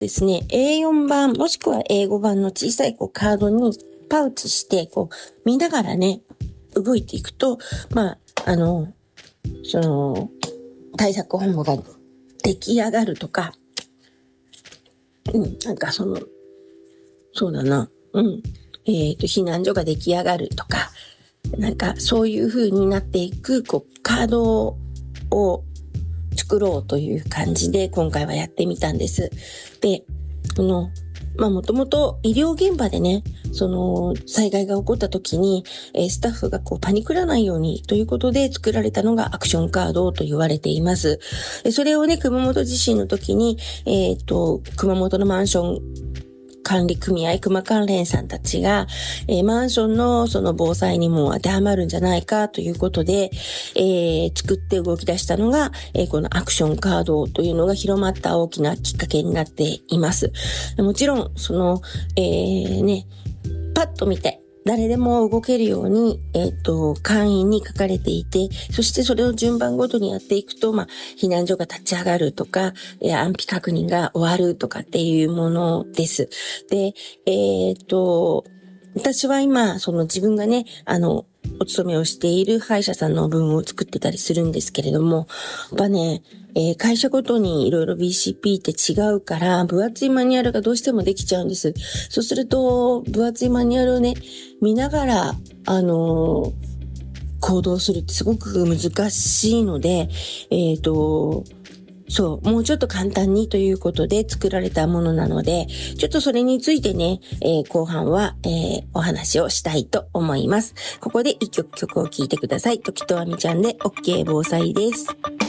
ですね、A4 版もしくは英語版の小さいカードにパウチして見ながらね、動いていくと、対策本部が出来上がるとか、そうだな、避難所が出来上がるとか、そういう風になっていく、カードを作ろうという感じで今回はやってみたんです。で、もともと医療現場でね、災害が起こった時に、スタッフがパニクらないようにということで作られたのがアクションカードと言われています。それをね、熊本地震の時に、熊本のマンション管理組合、熊関連さんたちが、マンションのその防災にも当てはまるんじゃないかということで、作って動き出したのが、このアクションカードというのが広まった大きなきっかけになっています。もちろん、パッと見て、誰でも動けるように、簡易に書かれていて、そしてそれを順番ごとにやっていくと、避難所が立ち上がるとか、安否確認が終わるとかっていうものです。で、私は今、自分がね、お勤めをしている歯医者さんの分を作ってたりするんですけれども、会社ごとにいろいろ BCP って違うから、分厚いマニュアルがどうしてもできちゃうんです。そうすると、分厚いマニュアルをね、見ながら、行動するってすごく難しいので、もうちょっと簡単にということで作られたものなので、ちょっとそれについてね、後半は、お話をしたいと思います。ここで一曲を聴いてください。時とあみちゃんで OK 防災です。